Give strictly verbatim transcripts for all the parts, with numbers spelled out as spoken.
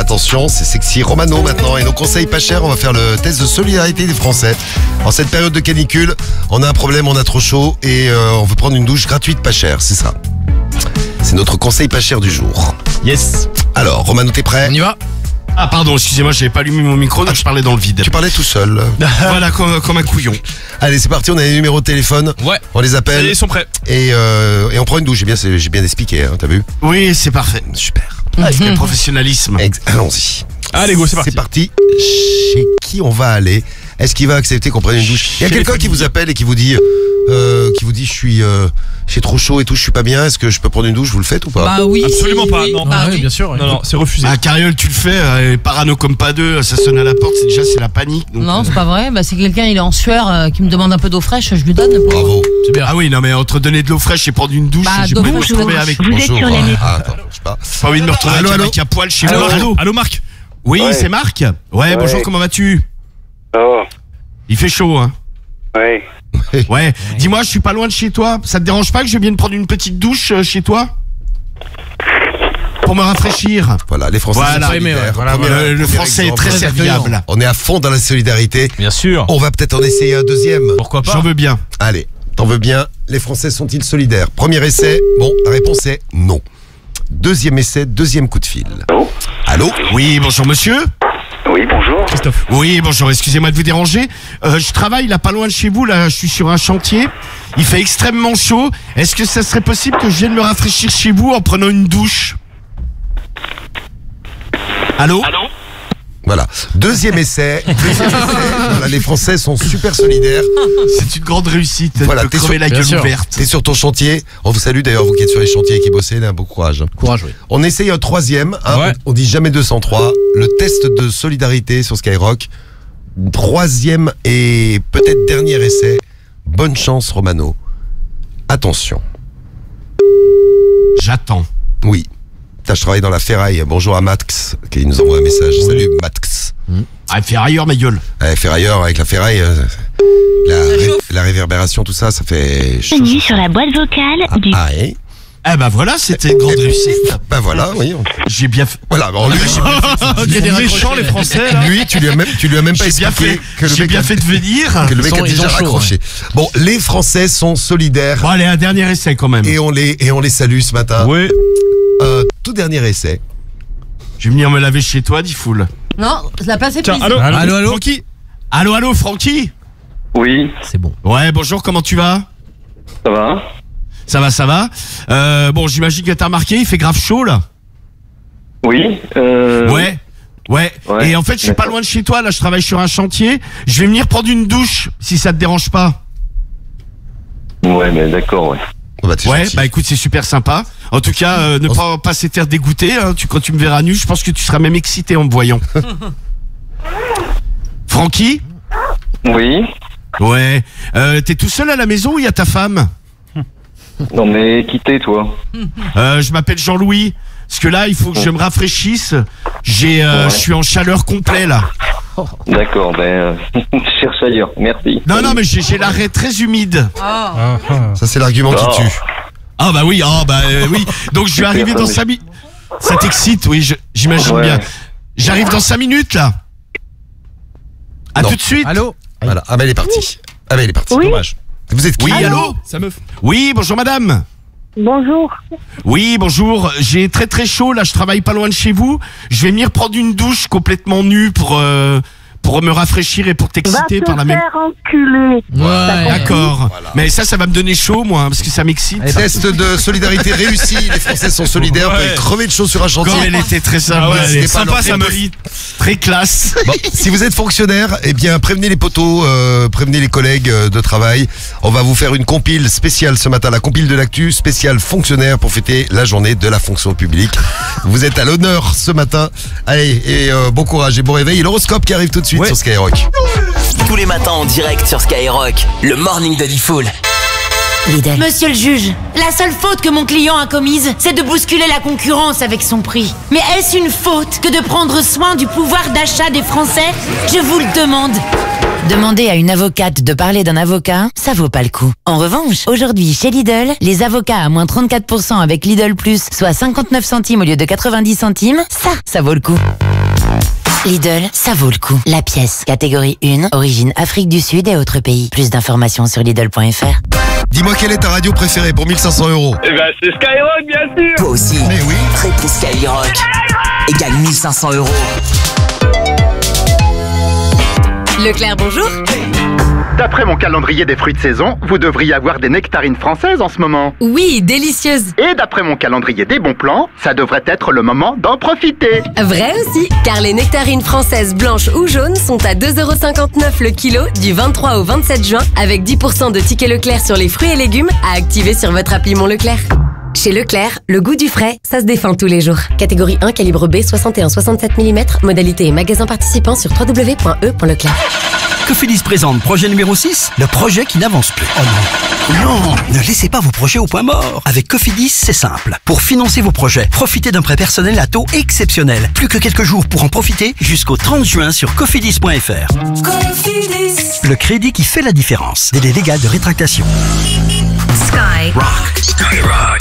Attention, c'est sexy Romano maintenant. Et nos conseils pas chers, on va faire le test de solidarité des Français. En cette période de canicule, on a un problème, on a trop chaud et euh, on veut prendre une douche gratuite pas chère, c'est ça. C'est notre conseil pas cher du jour. Yes. Alors, Romano, t'es prêt? On y va? Ah pardon, excusez-moi, j'avais pas allumé mon micro, donc je parlais dans le vide. Tu parlais tout seul. Voilà, comme, comme un couillon. Allez, c'est parti, on a les numéros de téléphone. Ouais. On les appelle. Ils sont prêts. Et, euh, et on prend une douche, j'ai bien, j'ai bien expliqué, hein, t'as vu? Oui, c'est parfait. Super. Avec le professionnalisme. Ex- Allons-y. Allez, go, c'est parti. C'est parti. Chez qui on va aller? Est-ce qu'il va accepter qu'on prenne une douche? Il y a Chez quelqu'un les qui vous appelle et qui vous dit, euh, qui vous dit, je suis, euh, j'ai trop chaud et tout, je suis pas bien. Est-ce que je peux prendre une douche? Vous le faites ou pas? Bah oui. Absolument si, pas, oui. non. Bah Ah oui, oui. bien sûr. Non, non, c'est refusé. Ah, Cariole, tu le fais, euh, parano comme pas deux, ça sonne à la porte, c'est déjà c'est la panique. Donc, Non, euh, c'est pas vrai. Bah, c'est quelqu'un, il est en sueur, euh, qui me demande un peu d'eau fraîche, je lui donne. Bravo. C'est bien. Ah oui, non mais entre donner de l'eau fraîche et prendre une douche, Bah, j'ai d'eau pas envie de me fraîche, retrouver d'eau avec. Bonjour. Ah, attends, je sais pas. Pas envie de me retrouver Allô, avec un allô mec à poil chez Allô, moi. allô, allô, Marc. Oui, Ouais. c'est Marc. Ouais, bonjour, Ouais. comment vas-tu? Ça va? Il fait chaud, hein. Ouais. Ouais, dis-moi, je suis pas loin de chez toi. Ça te dérange pas que je vienne prendre une petite douche euh, chez toi? Pour me rafraîchir. Voilà, les Français Voilà, sont solidaires. mais ouais, voilà, Premier- Le, le premier français est exemple. très serviable. On est à fond dans la solidarité. Bien sûr. On va peut-être en essayer un deuxième. Pourquoi pas? J'en veux bien. Allez, t'en veux bien? Les Français sont-ils solidaires? Premier essai, bon, la réponse est non. Deuxième essai, deuxième coup de fil. Allô? Allô? Oui, bonjour monsieur. Oui, bonjour. Christophe. Oui, bonjour, excusez-moi de vous déranger. Euh, je travaille là pas loin de chez vous, là, je suis sur un chantier. Il fait extrêmement chaud. Est-ce que ça serait possible que je vienne me rafraîchir chez vous en prenant une douche? Allô? Voilà. Deuxième essai. Deuxième essai. Voilà, les Français sont super solidaires. C'est une grande réussite Voilà, de t'es crever sur- la bien gueule sûr. ouverte. T'es sur ton chantier. On vous salue d'ailleurs, vous qui êtes sur les chantiers et qui bossez, là, bon courage. hein. Courage, oui. On essaye un troisième. Hein, Ouais. on, on dit jamais deux cent trois. Le test de solidarité sur Skyrock. Troisième et peut-être dernier essai. Bonne chance, Romano. Attention. J'attends. Oui. Putain, je travaille dans la ferraille. Bonjour à Max qui nous envoie un message. Salut Max. Ah, fais ailleurs ma gueule. Ouais, ferrailleur avec la ferraille, euh, la, ré- la réverbération, tout ça, ça fait chaud. Bienvenue sur la boîte vocale du Ah, et Ah bah voilà, c'était une grande réussite. bah voilà, oui. on- J'ai bien fait. Voilà, bon, lui, Il y a des méchants, les Français, là. lui, tu lui as même, tu lui as même pas J'ai bien expliqué fait. que le J'ai mec, bien a- fait de venir. que le mec Ils sont- a ils déjà ont chaud, raccroché. Bon, les Français sont solidaires Bon allez, un dernier essai quand même. et on les et on les salue ce matin. Oui. Euh, tout dernier essai. Je vais venir me laver chez toi, dit Foul. Non, la place est Tiens, prise. allô, allô, Allô, allô Francky. Allô, allô, Francky? Oui, C'est bon. Ouais, bonjour, comment tu vas? ça va? Ça va, ça va. Euh, bon, j'imagine que t'as remarqué, il fait grave chaud là. Oui, euh... Ouais. Ouais. Ouais. Et en fait, je suis pas D'accord. loin de chez toi, là, je travaille sur un chantier. Je vais venir prendre une douche, si ça te dérange pas. Ouais, mais d'accord, ouais. Oh, bah, t'es Ouais, gentil. bah écoute, c'est super sympa. En tout cas, euh, ne On s- pas, pas se faire dégoûter. Hein. Tu, quand tu me verras nu, je pense que tu seras même excité en me voyant. Francky? Oui? Ouais. Euh, T'es tout seul à la maison ou il y a ta femme? Non, mais quittez, toi. Euh, je m'appelle Jean-Louis. Parce que là, il faut que je me rafraîchisse. J'ai, euh, Ouais. je suis en chaleur complet là. D'accord, ben, euh, je cherche ailleurs, merci. Non, non, mais j'ai j'ai l'arrêt très humide. Oh. Ah, ah. Ça c'est l'argument Oh. qui tue. Ah bah oui, ah bah euh, oui. Donc je vais arriver dans cinq minutes. Ça t'excite, oui, je- j'imagine Ouais. bien. J'arrive dans cinq minutes là. À Non. tout de suite. Allô. Voilà. Ah bah elle est partie. Ah bah elle est partie. Oui. Dommage. Vous êtes qui? Oui, allô. Sa meuf. Oui, bonjour madame. Bonjour. Oui, bonjour. J'ai très très chaud là. Je travaille pas loin de chez vous. Je vais venir prendre une douche complètement nue pour euh, pour me rafraîchir et pour Va t'exciter te par la même. faire enculer. Ouais. D'accord. Voilà. Mais ça, ça va me donner chaud moi, hein, parce que ça m'excite. Allez, Test de solidarité réussi. Les Français sont solidaires. Vous Ouais. pouvez crever de chaud sur un chantier. Comme elle était très sympa, Ah ouais, elle c'était est pas sympa, leur ça me faute. très classe. Bon, si vous êtes fonctionnaire, eh bien prévenez les poteaux, euh, prévenez les collègues euh, de travail. On va vous faire une compile spéciale ce matin, la compile de l'actu spéciale fonctionnaire pour fêter la journée de la fonction publique. Vous êtes à l'honneur ce matin. Allez, et euh, bon courage et bon réveil. Et l'horoscope qui arrive tout de suite Ouais. sur Skyrock. Tous les matins en direct sur Skyrock, le morning de Diffoul. Lidl. Monsieur le juge, la seule faute que mon client a commise, c'est de bousculer la concurrence avec son prix. Mais est-ce une faute que de prendre soin du pouvoir d'achat des Français? Je vous le demande. Demander à une avocate de parler d'un avocat, ça vaut pas le coup. En revanche, aujourd'hui chez Lidl, les avocats à moins trente-quatre pour cent avec Lidl Plus, soit cinquante-neuf centimes au lieu de quatre-vingt-dix centimes, ça, ça vaut le coup. Lidl, ça vaut le coup. La pièce, catégorie un, origine Afrique du Sud et autres pays. Plus d'informations sur Lidl point F R. Dis-moi quelle est ta radio préférée pour mille cinq cents euros. Eh ben, c'est Skyrock, bien sûr. Toi aussi, Mais oui. traite Skyrock et gagne mille cinq cents euros. Leclerc, bonjour. D'après mon calendrier des fruits de saison, vous devriez avoir des nectarines françaises en ce moment. Oui, délicieuse. Et d'après mon calendrier des bons plans, ça devrait être le moment d'en profiter. Vrai aussi, car les nectarines françaises blanches ou jaunes sont à deux euros cinquante-neuf le kilo du vingt-trois au vingt-sept juin, avec dix pour cent de tickets Leclerc sur les fruits et légumes à activer sur votre appli Mon Leclerc. Chez Leclerc, le goût du frais, ça se défend tous les jours. Catégorie un, calibre B, soixante et un soixante-sept millimètres, modalité et magasin participant sur w w w point e point leclerc. Cofidis présente projet numéro six, le projet qui n'avance plus. Oh non. Non, ne laissez pas vos projets au point mort. Avec Cofidis, c'est simple. Pour financer vos projets, profitez d'un prêt personnel à taux exceptionnel. Plus que quelques jours pour en profiter jusqu'au trente juin sur cofidis point F R. Cofidis. Le crédit qui fait la différence. Délai légal de rétractation. Sky Rock. Skyrock.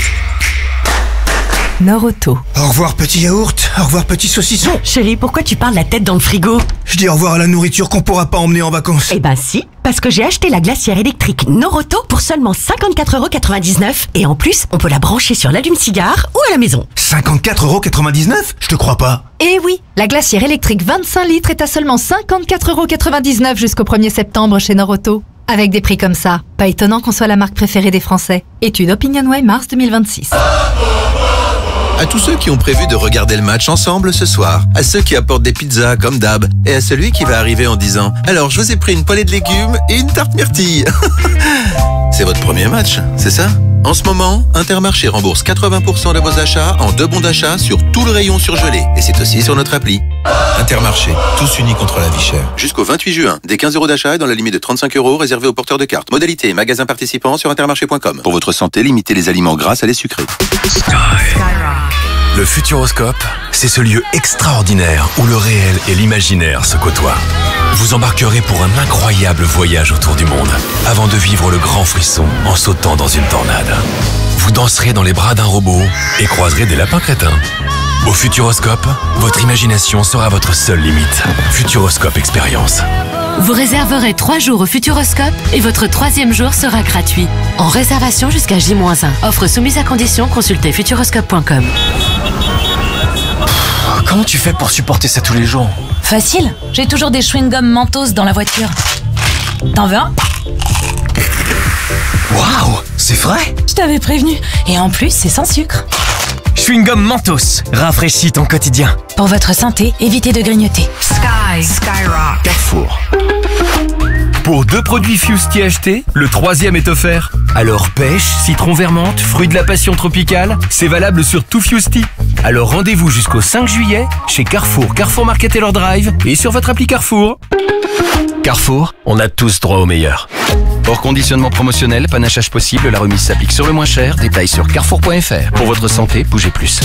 Noroto. Au revoir petit yaourt, au revoir petit saucisson. Chérie, pourquoi tu parles la tête dans le frigo? Je dis au revoir à la nourriture qu'on pourra pas emmener en vacances. Eh ben si, parce que j'ai acheté la glacière électrique Noroto pour seulement cinquante-quatre euros quatre-vingt-dix-neuf. Et en plus, on peut la brancher sur l'allume-cigare ou à la maison. cinquante-quatre euros quatre-vingt-dix-neuf? Je te crois pas. Eh oui, la glacière électrique vingt-cinq litres est à seulement cinquante-quatre euros quatre-vingt-dix-neuf jusqu'au premier septembre chez Noroto. Avec des prix comme ça, pas étonnant qu'on soit la marque préférée des Français. Étude OpinionWay mars deux mille vingt-six. À tous ceux qui ont prévu de regarder le match ensemble ce soir, à ceux qui apportent des pizzas comme d'hab, et à celui qui va arriver en disant « Alors, je vous ai pris une poêlée de légumes et une tarte myrtille ». C'est votre premier match, c'est ça? En ce moment, Intermarché rembourse quatre-vingts pour cent de vos achats en deux bons d'achat sur tout le rayon surgelé. Et c'est aussi sur notre appli. Intermarché, tous unis contre la vie chère. Jusqu'au vingt-huit juin, des quinze euros d'achat et dans la limite de trente-cinq euros réservés aux porteurs de cartes. Modalité et magasin participant sur intermarché point com. Pour votre santé, limitez les aliments gras à les sucrés. Le Futuroscope, c'est ce lieu extraordinaire où le réel et l'imaginaire se côtoient. Vous embarquerez pour un incroyable voyage autour du monde, avant de vivre le grand frisson en sautant dans une tornade. Vous danserez dans les bras d'un robot et croiserez des lapins crétins. Au Futuroscope, votre imagination sera votre seule limite. Futuroscope Expérience. Vous réserverez trois jours au Futuroscope et votre troisième jour sera gratuit. En réservation jusqu'à J moins un. Offre soumise à condition, consultez futuroscope point com. Comment tu fais pour supporter ça tous les jours? Facile, j'ai toujours des chewing-gums Mentos dans la voiture. T'en veux un? Waouh, c'est vrai? Je t'avais prévenu. Et en plus, c'est sans sucre. Chewing-gum Mentos, rafraîchis ton quotidien. Pour votre santé, évitez de grignoter. Sky, Skyrock. Carrefour. Pour deux produits Fusti achetés, le troisième est offert. Alors pêche, citron vermente, fruit de la passion tropicale, c'est valable sur tout Fusti. Alors rendez-vous jusqu'au cinq juillet chez Carrefour, Carrefour Market Taylor Drive et sur votre appli Carrefour. Carrefour, on a tous droit au meilleur. Hors conditionnement promotionnel, panachage possible, la remise s'applique sur le moins cher. Détails sur carrefour point F R. Pour votre santé, bougez plus.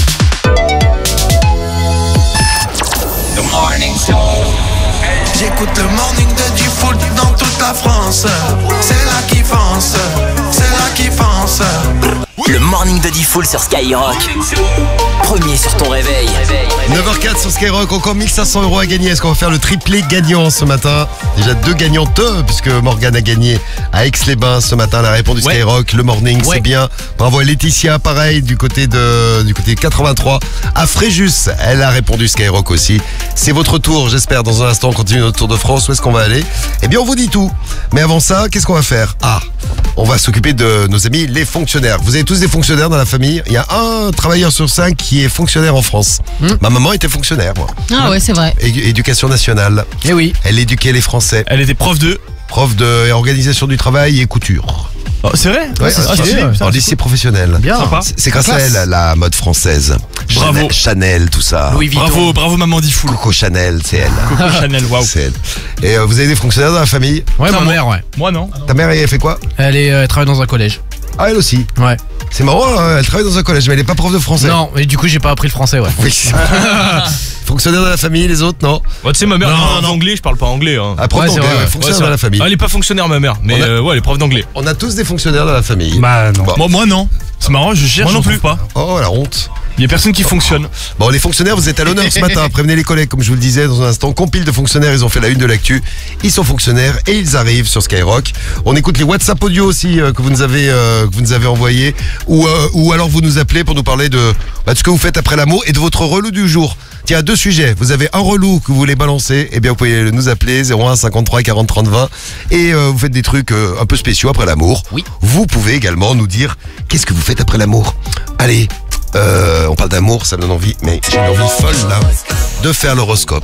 J'écoute le morning de Diffoul dans toute la France. C'est là qui fonce, c'est là qui fonce. Le morning de Diffoul sur Skyrock. Premier sur ton réveil. neuf heures quatre sur Skyrock, encore mille cinq cents euros à gagner. Est-ce qu'on va faire le triplé gagnant ce matin? Déjà deux gagnantes, puisque Morgane a gagné à Aix-les-Bains ce matin. Elle a répondu Ouais. Skyrock, le morning, Ouais. c'est bien. Bravo à Laetitia, pareil, du côté de du côté de quatre-vingt-trois. À Fréjus, elle a répondu Skyrock aussi. C'est votre tour, j'espère. Dans un instant, on continue notre Tour de France. Où est-ce qu'on va aller? Eh bien, on vous dit tout. Mais avant ça, qu'est-ce qu'on va faire? Ah, on va s'occuper de nos amis les fonctionnaires. Vous avez tous des fonctionnaires dans la famille. Il y a un travailleur sur cinq qui est fonctionnaire en France. Ma maman était fonctionnaire, moi. Ah ouais, c'est vrai. É- Éducation nationale. Eh oui. Elle éduquait les Français. Elle était prof de... Prof de organisation du travail et couture. Oh, c'est vrai? Ouais, Ah, c'est stylé, en ça, lycée professionnel. Bien. Sympa. C'est- C'est grâce à Classe. elle, la mode française. Bravo. Chanel, Chanel, tout ça. Louis Vuitton. Bravo, bravo maman Diffoul. Coco Chanel, c'est elle. Coco Chanel, waouh. C'est elle. Et euh, vous avez des fonctionnaires dans la famille? Ouais, Non, ma moi- mère, ouais. Moi non. Ta mère, elle fait quoi? Elle, est, euh, elle travaille dans un collège. Ah, elle aussi. Ouais. C'est marrant, hein, elle travaille dans un collège, mais elle est pas prof de français. Non, mais du coup, j'ai pas appris le français, ouais. Oui. Fonctionnaire dans la famille, les autres, non? Bah, tu sais, ma mère, Non, elle est prof non. d'anglais, je parle pas anglais. Hein. Ah, prof Ouais, c'est d'anglais, vrai, ouais, ouais. fonctionnaire Ouais, c'est dans vrai. la famille. Ah, elle est pas fonctionnaire, ma mère, mais On a- euh, ouais, elle est prof d'anglais. On a tous des fonctionnaires dans la famille. Bah non. Moi, moi non. C'est marrant, je cherche, Moi non j'en trouve plus. pas. Oh, la honte. Il y a personne qui fonctionne. Bon, les fonctionnaires, vous êtes à l'honneur ce matin. Prévenez les collègues, comme je vous le disais dans un instant. Compile de fonctionnaires, ils ont fait la une de l'actu. Ils sont fonctionnaires et ils arrivent sur Skyrock. On écoute les WhatsApp audio aussi euh, que vous nous avez euh, que vous nous avez envoyés, ou euh, ou alors vous nous appelez pour nous parler de, bah, de ce que vous faites après l'amour et de votre relou du jour. Tiens, deux sujets. Vous avez un relou que vous voulez balancer, eh bien vous pouvez nous appeler zéro un cinquante-trois quarante trente vingt et euh, vous faites des trucs euh, un peu spéciaux après l'amour. Oui. Vous pouvez également nous dire qu'est-ce que vous faites après l'amour. Allez, euh, on parle d'amour, ça me donne envie, mais j'ai une envie folle là de faire l'horoscope.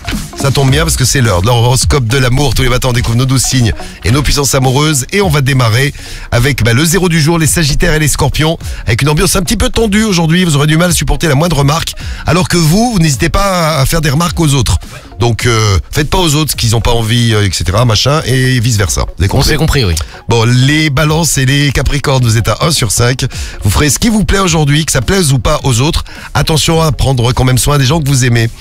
Ça tombe bien parce que c'est l'heure de l'horoscope de l'amour. Tous les matins, on découvre nos douze signes et nos puissances amoureuses. Et on va démarrer avec bah, le zéro du jour, les sagittaires et les scorpions. Avec une ambiance un petit peu tendue aujourd'hui. Vous aurez du mal à supporter la moindre remarque. Alors que vous, vous n'hésitez pas à faire des remarques aux autres. Donc, euh, faites pas aux autres ce qu'ils n'ont pas envie, euh, et cetera. Machin, et vice versa. Vous avez compris ? On s'est compris, oui. Bon, les balances et les capricornes, vous êtes à un sur cinq. Vous ferez ce qui vous plaît aujourd'hui, que ça plaise ou pas aux autres. Attention à prendre quand même soin des gens que vous aimez.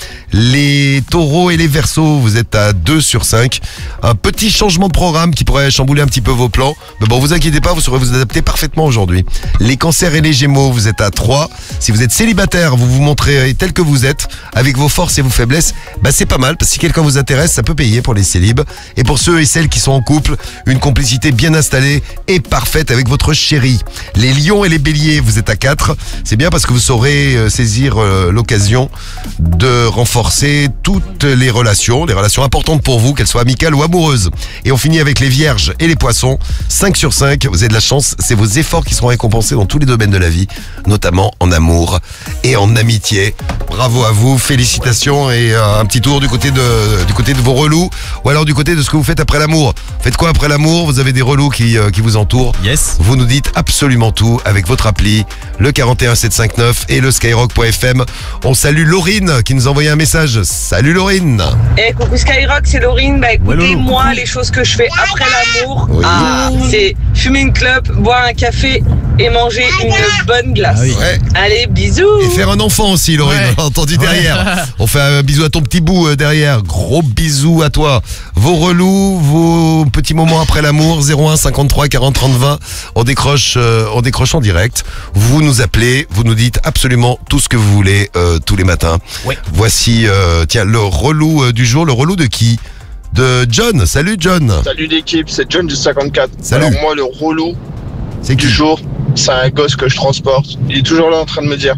Les taureaux et les verseaux, vous êtes à deux sur cinq. Un petit changement de programme qui pourrait chambouler un petit peu vos plans. Mais bon, vous inquiétez pas, vous saurez vous adapter parfaitement aujourd'hui. Les cancers et les gémeaux, vous êtes à trois. Si vous êtes célibataire, vous vous montrez tel que vous êtes, avec vos forces et vos faiblesses. Bah, c'est pas mal, parce que si quelqu'un vous intéresse, ça peut payer pour les célibes. Et pour ceux et celles qui sont en couple, une complicité bien installée et parfaite avec votre chéri. Les lions et les béliers, vous êtes à quatre. C'est bien parce que vous saurez euh, saisir euh, l'occasion de renforcer toutes les relations, les relations importantes pour vous, qu'elles soient amicales ou amoureuses. Et on finit avec les vierges et les poissons. cinq sur cinq, vous avez de la chance, c'est vos efforts qui seront récompensés dans tous les domaines de la vie, notamment en amour et en amitié. Bravo à vous, félicitations et euh, un petit tour du côté de du côté de vos relous ou alors du côté de ce que vous faites après l'amour. Faites quoi après l'amour ? Vous avez des relous qui, euh, qui vous entourent. Yes. Vous nous dites absolument tout avec votre appli, le quarante et un sept cent cinquante-neuf et le skyrock point f m. On salue Laurine qui nous a envoyé un message. Salut Laurine. Eh, coucou Skyrock, c'est Laurine. Bah écoutez, moi, les choses que je fais après l'amour, Oui. ah, c'est fumer une clope, boire un café et manger une bonne glace. Ah oui. Ouais. Allez, bisous. Et faire un enfant aussi, Laurine, Ouais. on l'a entendu derrière. On fait un bisou à ton petit bout euh, derrière. Gros bisous à toi. Vos relous, vos petits moments après l'amour, zéro un cinquante-trois quarante trente vingt. On décroche, euh, on décroche en direct. Vous nous appelez, vous nous dites absolument tout ce que vous voulez euh, tous les matins. Ouais. Voici, euh, tiens, le relou euh, du jour. Le relou de qui ? De John. Salut John. Salut l'équipe, c'est John du cinquante-quatre. Salut. Alors moi, le relou C'est du qui ? jour, c'est un gosse que je transporte. Il est toujours là en train de me dire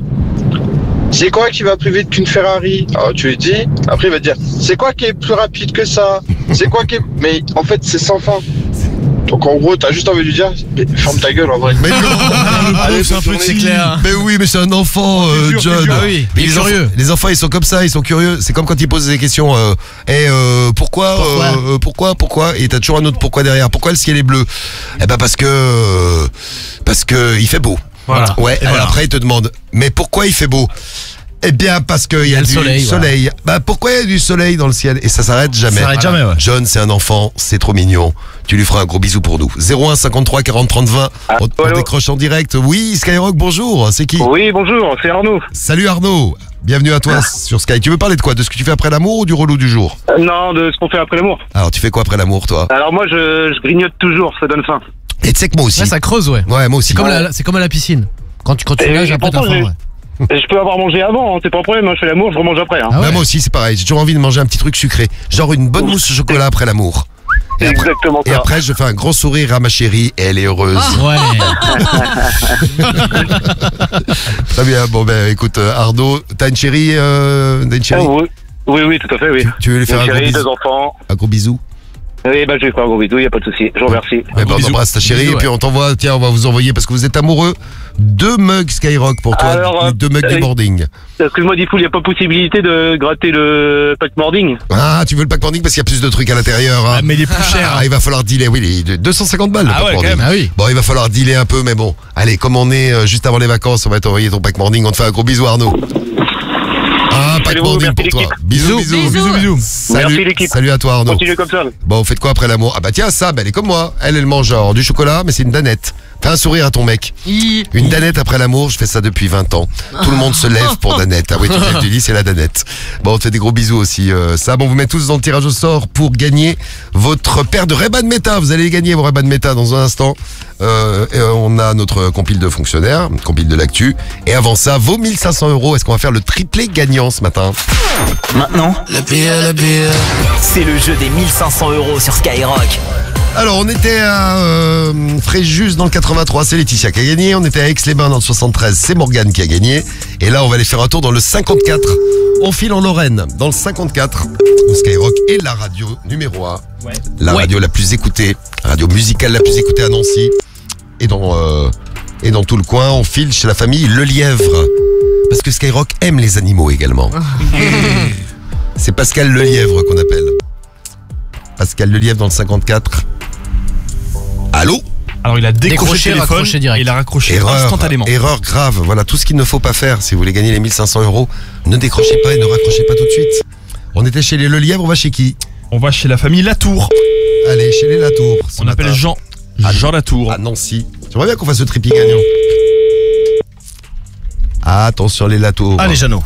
« C'est quoi qui va plus vite qu'une Ferrari ?» Alors tu lui dis, après il va te dire « C'est quoi qui est plus rapide que ça ? C'est quoi qui est... » Mais en fait, c'est sans fin. Donc en gros, t'as juste envie de lui dire mais « Ferme ta gueule en vrai. » Mais non. Allez, c'est un peu, bonne c'est journée. clair. Mais oui, mais c'est un enfant, euh, dur, c'est John. dur. Ah oui, Mais il est les, enfants, curieux. les enfants, ils sont comme ça, ils sont curieux. C'est comme quand ils posent des questions. Euh, eh, euh, pourquoi, Pourquoi euh, pourquoi, pourquoi Et t'as toujours un autre pourquoi derrière. Pourquoi le ciel est bleu ? Eh ben parce que, euh, parce que il fait beau. Voilà. Ouais. Et alors voilà. après, ils te demandent, mais pourquoi il fait beau ? Eh bien, parce qu'il y a, le du soleil, soleil. Bah, pourquoi il y a du soleil dans le ciel ? Et ça s'arrête jamais. Ça s'arrête jamais, ouais. John, c'est un enfant, c'est trop mignon. Tu lui feras un gros bisou pour nous. zéro un cinquante-trois quarante trente vingt. On, on allô. décroche en direct. Oui, Skyrock, bonjour. C'est qui ? Oui, bonjour, c'est Arnaud. Salut Arnaud. Bienvenue à toi sur Sky. Tu veux parler de quoi ? De ce que tu fais après l'amour ou du relou du jour ? Euh, non, de ce qu'on fait après l'amour. Alors, tu fais quoi après l'amour, toi ? Alors moi, je, je grignote toujours, ça donne faim. Et tu sais que moi aussi. Ouais, ça creuse, ouais. Ouais, moi aussi. C'est comme, la- c'est comme à la piscine. Quand tu, quand tu Et nages, après t'as pourtant, faim, j'ai- ouais. Je peux avoir mangé avant, hein, c'est pas un problème, hein, je fais l'amour, je remange après. Hein. Ah ouais. Bah, moi aussi, c'est pareil. J'ai toujours envie de manger un petit truc sucré. Genre une bonne mousse au chocolat après l'amour. Et après, Exactement et ça. après, je fais un grand sourire à ma chérie et elle est heureuse. Ouais. Très bien. Bon, ben, écoute, euh, Arnaud, t'as une chérie, euh, t'as une Ah, chérie oui. oui, oui, tout à fait, oui. Tu veux lui faire Une un gros chérie, bisou deux enfants. Un gros bisou. Oui, bah je vais faire un gros bisou, y a pas de souci. Je vous remercie. Eh ben, on embrasse ta chérie Bisous, et puis ouais. on t'envoie, tiens, on va vous envoyer parce que vous êtes amoureux, deux mugs Skyrock pour toi, Alors, deux mugs euh, du boarding. Excuse-moi, Diffoul, y a pas possibilité de gratter le pack boarding? Ah, tu veux le pack boarding parce qu'il y a plus de trucs à l'intérieur. Hein. Ah, mais il est plus cher. Ah, il va falloir dealer, oui, les deux cent cinquante balles le Ah pack ouais, boarding. quand même. Ah oui. Bon, il va falloir dealer un peu, mais bon. Allez, comme on est euh, juste avant les vacances, on va t'envoyer ton pack boarding. On te fait un gros bisou, Arnaud. Un pack Salut, boarding merci pour toi. l'équipe. Bisous, Bisous. bisous, Bisous, bisous. Salut, Merci l'équipe. salut à toi, Arnaud. Continuez comme ça. Bon, vous faites quoi après l'amour ? Ah bah tiens, ça, bah, elle est comme moi. Elle, elle mange genre du chocolat, mais c'est une danette. Fais un sourire à ton mec. Une danette après l'amour, je fais ça depuis vingt ans. Tout le monde se lève pour danette. Ah oui, tu te lèves du lit, c'est la danette. Bon, on te fait des gros bisous aussi. Euh, ça, bon, vous mettez tous dans le tirage au sort pour gagner votre paire de Ray-Ban Meta. Vous allez gagner vos Ray-Ban Meta dans un instant. Euh, et on a notre compile de fonctionnaires, compile de l'actu. Et avant ça, vos mille cinq cents euros. Est-ce qu'on va faire le triplé gagnant ce matin? Maintenant, Le pire, le pire. c'est le jeu des mille cinq cents euros sur Skyrock. Alors, on était à euh, Fréjus dans le quatre-vingt-trois, c'est Laetitia qui a gagné. On était à Aix-les-Bains dans le soixante-treize, c'est Morgane qui a gagné. Et là, on va aller faire un tour dans le cinquante-quatre. On file en Lorraine, dans le cinquante-quatre, où Skyrock est la radio numéro un. Ouais. La radio la plus écoutée, la radio musicale la plus écoutée à Nancy. Et dans, euh, et dans tout le coin, on file chez la famille Le Lièvre. Parce que Skyrock aime les animaux également. C'est Pascal Le Lièvre qu'on appelle. Pascal Le Lièvre dans le cinquante-quatre. Allô? Alors il a décroché, Décroché, le téléphone raccroché direct. et il a raccroché Erreur, instantanément. erreur grave. Voilà tout ce qu'il ne faut pas faire si vous voulez gagner les mille cinq cents euros. Ne décrochez pas et ne raccrochez pas tout de suite. On était chez les Le Lièvre, on va chez qui? On va chez la famille Latour. Allez, chez les Latour. ce On appelle matin. Jean. Jean Latour. À Nancy. J'aimerais bien qu'on fasse le tripi gagnant. Attention les Latour. Allez Jeannot.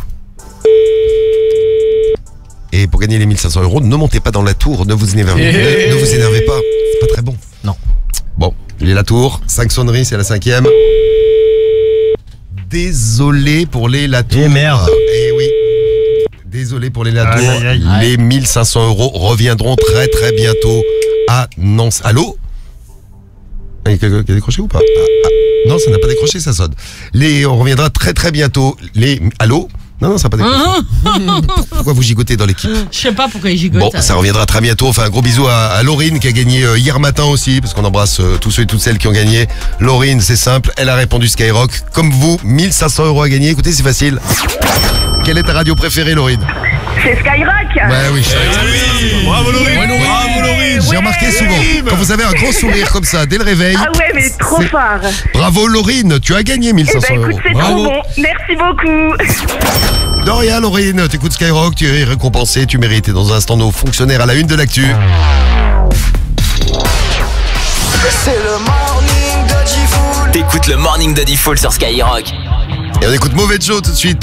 Et pour gagner les mille cinq cents euros, ne montez pas dans la tour, ne vous énervez, Hey. ne, ne vous énervez pas. C'est pas très bon. Non. Bon, il est la tour, cinq sonneries, c'est la cinquième. Désolé pour les Latour. Eh merde. Eh oui. Désolé pour les Latour. Aïe, aïe, aïe. Les mille cinq cents euros reviendront très très bientôt à Nancy. Allô? Il y a quelqu'un qui a décroché ou pas? Ah, ah. Non, ça n'a pas décroché, ça sonne. Les, on reviendra très très bientôt. Les, allô? Non, non, ça n'a pas décroché. Pourquoi vous gigotez dans l'équipe? Je sais pas pourquoi il gigote. Bon, ça reviendra très bientôt. Enfin, un gros bisou à, à Laurine qui a gagné euh, hier matin aussi, parce qu'on embrasse euh, tous ceux et toutes celles qui ont gagné. Laurine, c'est simple, elle a répondu Skyrock. Comme vous, mille cinq cents euros à gagner. Écoutez, c'est facile. Quelle est ta radio préférée, Laurine? C'est Skyrock. Ouais, oui, je Bravo Laurine. Bravo Laurine. J'ai remarqué souvent, quand vous avez un grand sourire comme ça, dès le réveil. Ah ouais, mais trop c'est- fort. Bravo Laurine, tu as gagné mille Eh cinq cents ben euros. écoute, c'est trop bon. Merci beaucoup. De rien, Laurine, t'écoutes Skyrock, tu es récompensé, tu mérites. Et dans un instant, nos fonctionnaires à la une de l'actu. C'est le morning de Diffoul. T'écoutes le morning de Diffoul sur Skyrock. Et on écoute Mauvais Joe tout de suite.